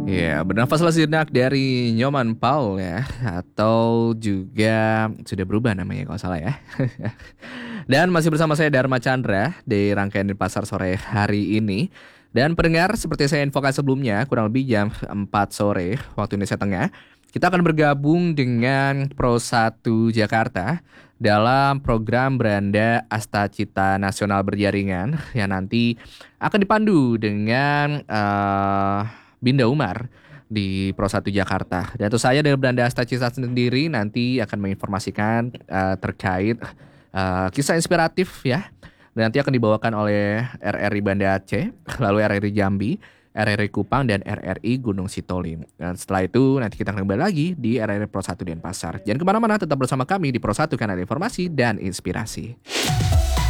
Ya, bernafaslah sejenak dari Nyoman Paul ya, atau juga sudah berubah namanya kalau salah ya. Dan masih bersama saya Dharma Chandra di rangkaian di pasar sore hari ini. Dan pendengar, seperti saya infokan sebelumnya, kurang lebih jam 4 sore waktu Indonesia Tengah, kita akan bergabung dengan Pro 1 Jakarta dalam program Beranda Astacita Nasional Berjaringan yang nanti akan dipandu dengan Binda Umar di Pro 1 Jakarta. Dan tentu saja dari Beranda Astacita sendiri nanti akan menginformasikan terkait kisah inspiratif ya. Dan nanti akan dibawakan oleh RRI Banda Aceh, lalu RRI Jambi, RRI Kupang, dan RRI Gunung Sitoli. Dan setelah itu nanti kita akan kembali lagi di RRI Pro 1 Denpasar. Jangan kemana-mana, tetap bersama kami di Pro 1 karena ada informasi dan inspirasi.